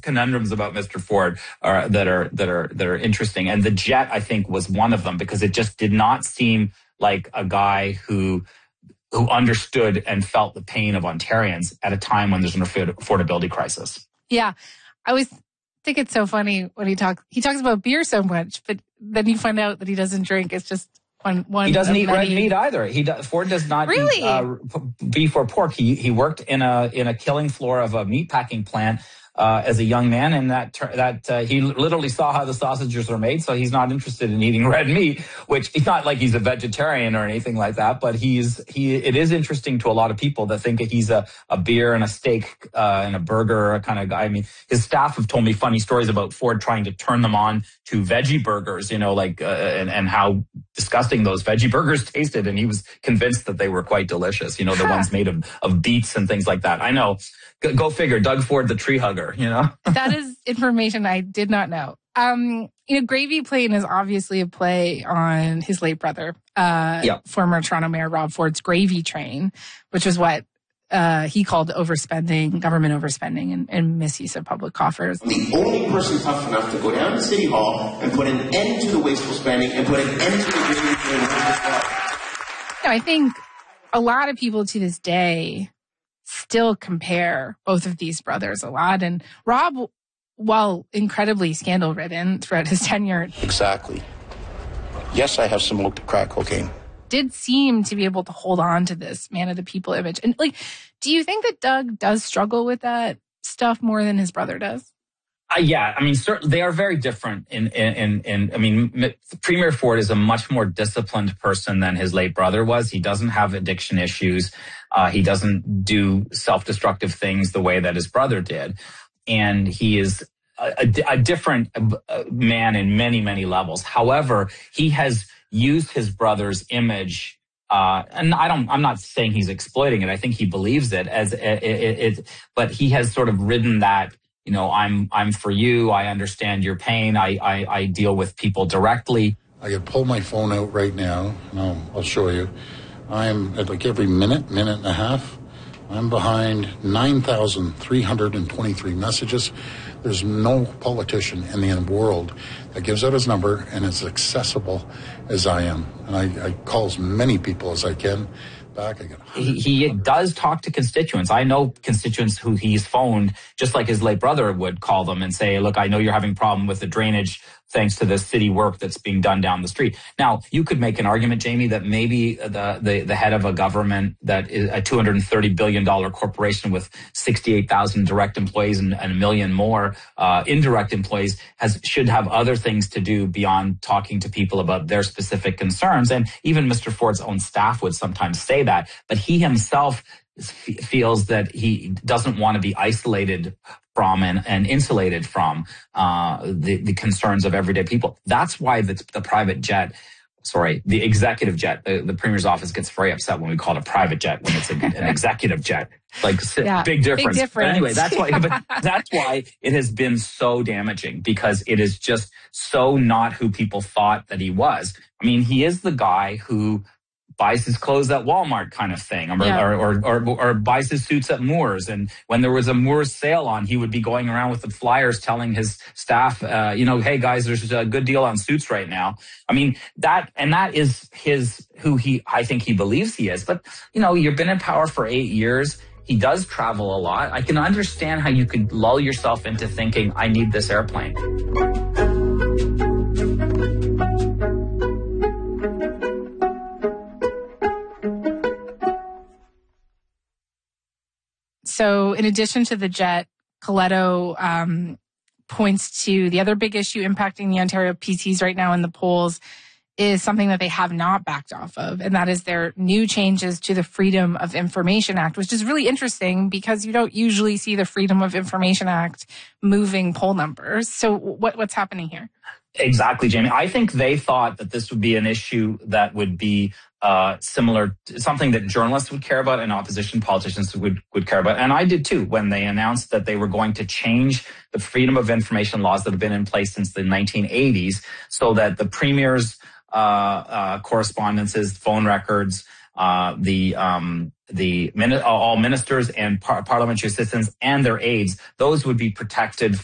conundrums about Mr. Ford that are interesting. And the jet, I think, was one of them because it just did not seem like a guy who understood and felt the pain of Ontarians at a time when there's an affordability crisis. Yeah. I always think it's so funny when he talks about beer so much, but then you find out that he doesn't drink. It's just one. He doesn't eat red meat either. Ford does not eat beef or pork. He worked in a killing floor of a meatpacking plant as a young man, and that he literally saw how the sausages are made, so he's not interested in eating red meat, which it's not like he's a vegetarian or anything like that, but it is interesting to a lot of people that think that he's a beer and a steak and a burger kind of guy. I mean, his staff have told me funny stories about Ford trying to turn them on to veggie burgers, and how disgusting those veggie burgers tasted, and he was convinced that they were quite delicious, the ones made of beets and things like that. I know. Go figure, Doug Ford, the tree hugger, That is information I did not know. Gravy Plane is obviously a play on his late brother, former Toronto Mayor Rob Ford's Gravy Train, which is what he called government overspending and misuse of public coffers. I'm the only person tough enough to go down to City Hall and put an end to the wasteful spending and put an end to the Gravy Train. I think a lot of people to this day still compare both of these brothers a lot. And Rob, while incredibly scandal-ridden throughout his tenure... Exactly. Yes, I have smoked crack cocaine. ...did seem to be able to hold on to this man-of-the-people image. And, do you think that Doug does struggle with that stuff more than his brother does? Yeah, I mean, certainly they are very different. Premier Ford is a much more disciplined person than his late brother was. He doesn't have addiction issues. He doesn't do self-destructive things the way that his brother did. And he is a different man in many, many levels. However, he has used his brother's image and I'm not saying he's exploiting it. I think he believes it but he has sort of ridden that, I'm for you. I understand your pain. I deal with people directly. I could pull my phone out right now, and I'll show you. I'm at every minute and a half, I'm behind 9,323 messages. There's no politician in the world that gives out his number and is accessible as I am. And I call as many people as I can. He does talk to constituents. I know constituents who he's phoned, just like his late brother would call them and say, look, I know you're having a problem with the drainage thanks to the city work that's being done down the street. Now, you could make an argument, Jamie, that maybe the head of a government that is a $230 billion corporation with 68,000 direct employees and a million more indirect employees should have other things to do beyond talking to people about their specific concerns. And even Mr. Ford's own staff would sometimes say that. But he himself feels that he doesn't want to be isolated from and insulated from the concerns of everyday people. That's why the executive jet, the Premier's office gets very upset when we call it a private jet when it's an executive jet. Big difference. But anyway, that's why it has been so damaging, because it is just so not who people thought that he was. I mean, he is the guy who buys his clothes at Walmart kind of thing, or buys his suits at Moores. And when there was a Moores sale on, he would be going around with the flyers telling his staff, hey guys, there's a good deal on suits right now. I mean, that is I think he believes he is. But, you've been in power for 8 years. He does travel a lot. I can understand how you could lull yourself into thinking, I need this airplane. So in addition to the jet, Coletto points to the other big issue impacting the Ontario PCs right now in the polls is something that they have not backed off of, and that is their new changes to the Freedom of Information Act, which is really interesting because you don't usually see the Freedom of Information Act moving poll numbers. So what's happening here? Exactly, Jamie. I think they thought that this would be an issue that would be similar to something that journalists would care about and opposition politicians would care about. And I did too, when they announced that they were going to change the freedom of information laws that have been in place since the 1980s so that the Premier's correspondences, phone records, all ministers and parliamentary assistants and their aides, those would be protected